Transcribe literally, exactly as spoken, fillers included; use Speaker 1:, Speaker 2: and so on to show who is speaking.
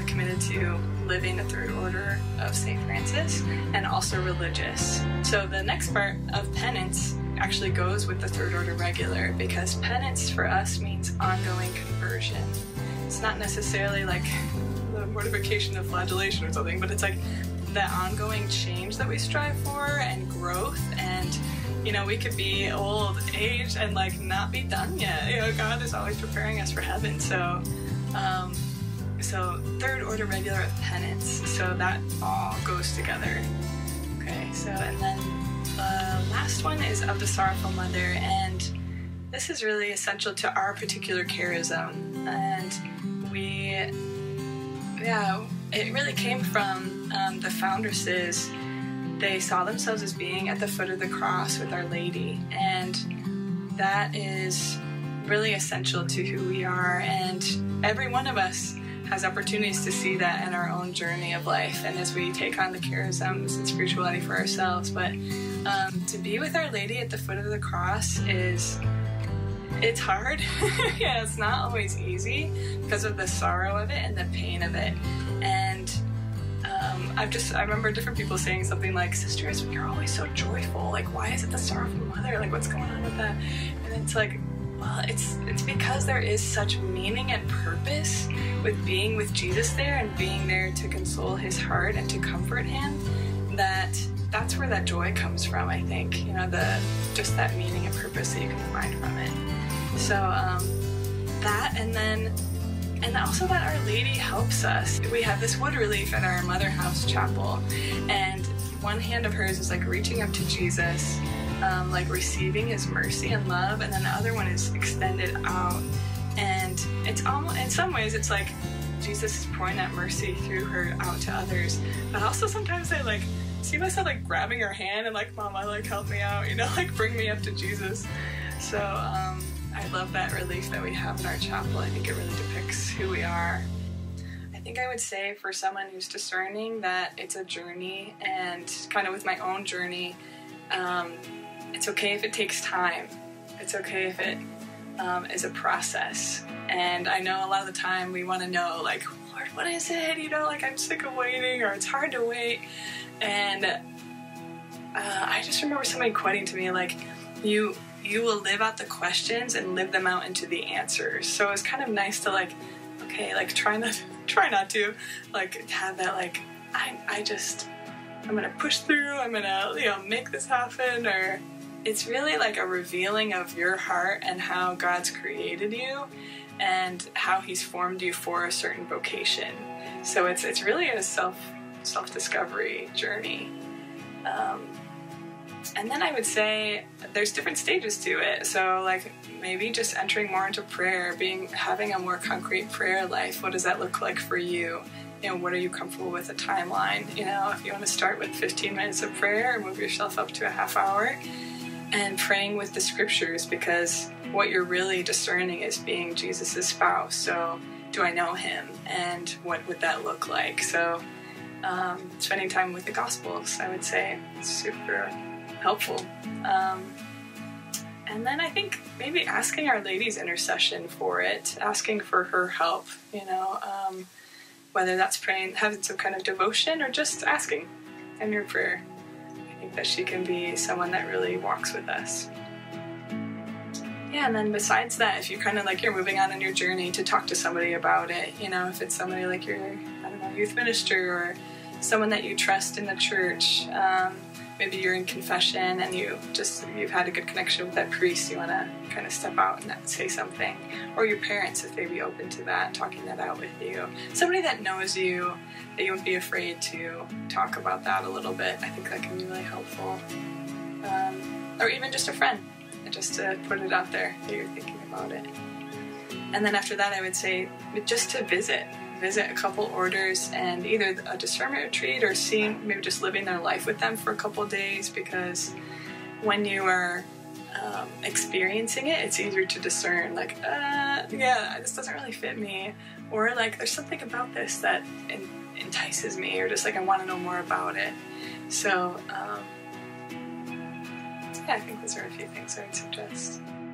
Speaker 1: committed to living the third order of Saint Francis and also religious. So the next part of penance actually goes with the third order regular, because penance for us means ongoing conversion. It's not necessarily like the mortification of flagellation or something, but it's like that ongoing change that we strive for and growth. And you know, we could be old age and like not be done yet. You know, God is always preparing us for heaven. So um, so third order regular of penance, so that all goes together. Okay, so and then the last one is of the Sorrowful Mother, and this is really essential to our particular charism. And we, yeah, it really came from um, the foundresses. They saw themselves as being at the foot of the cross with Our Lady, and that is really essential to who we are. And every one of us has opportunities to see that in our own journey of life and as we take on the charisms and spirituality for ourselves. But um, to be with Our Lady at the foot of the cross is, it's hard. Yeah, it's not always easy because of the sorrow of it and the pain of it. And um, I've just, I remember different people saying something like, "Sisters, you're always so joyful. Like, why is it the Sorrowful Mother? Like, what's going on with that?" And it's like, well, it's it's because there is such meaning and purpose with being with Jesus there and being there to console his heart and to comfort him, that that's where that joy comes from, I think. You know, the just that meaning and purpose that you can find from it. So um, that, and then and also that Our Lady helps us. We have this wood relief at our Mother House chapel, and one hand of hers is like reaching up to Jesus, Um, like receiving his mercy and love, and then the other one is extended out, and it's almost, in some ways it's like Jesus is pouring that mercy through her out to others. But also sometimes I like see myself like grabbing her hand and like, "Mama, like help me out, you know, like bring me up to Jesus." So um, I love that relief that we have in our chapel. I think it really depicts who we are. I think I would say for someone who's discerning that it's a journey, and kind of with my own journey, um, it's okay if it takes time. It's okay if it um, is a process. And I know a lot of the time we want to know, like, "Lord, what is it? You know, like I'm sick of waiting, or it's hard to wait." And uh, I just remember somebody quoting to me, like, you you will live out the questions and live them out into the answers. So it's kind of nice to like, okay, like try not try not to like have that like I I just I'm gonna push through. I'm gonna you know make this happen. Or it's really like a revealing of your heart and how God's created you and how he's formed you for a certain vocation. So it's it's really a self self-discovery journey. Um, and then I would say there's different stages to it. So like maybe just entering more into prayer, being having a more concrete prayer life. What does that look like for you? You know, what are you comfortable with, a timeline? You know, if you want to start with fifteen minutes of prayer, move yourself up to a half hour. And praying with the scriptures, because what you're really discerning is being Jesus' spouse. So do I know him? And what would that look like? So um, spending time with the Gospels, I would say, is super helpful. Um, and then I think maybe asking Our Lady's intercession for it, asking for her help, you know, um, whether that's praying, having some kind of devotion, or just asking in your prayer. That she can be someone that really walks with us. Yeah, and then besides that, if you kind of like you're moving on in your journey, to talk to somebody about it, you know, if it's somebody like your, I don't know, youth minister, or someone that you trust in the church, um, maybe you're in confession and you just, you've had a good connection with that priest, you want to kind of step out and say something, or your parents, if they'd be open to that, talking that out with you. Somebody that knows you, that you won't be afraid to talk about that a little bit. I think that can be really helpful. Um, or even just a friend, just to put it out there that you're thinking about it. And then after that, I would say just to visit. Visit a couple orders, and either a discernment retreat or seeing, maybe just living their life with them for a couple days, because when you are um, experiencing it, it's easier to discern, like, uh, yeah, this doesn't really fit me, or like, there's something about this that en- entices me, or just like, I want to know more about it. So, um, yeah, I think those are a few things I would suggest.